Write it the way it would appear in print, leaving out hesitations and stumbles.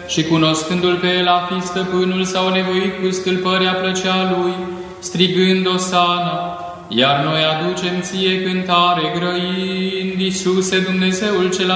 și cunoscându-l pe el a fi stăpânul s-au nevoit cu stâlpărea plăcea lui, strigând Osana, iar noi aducem ție cântare grăind, Iisuse, Dumnezeul cel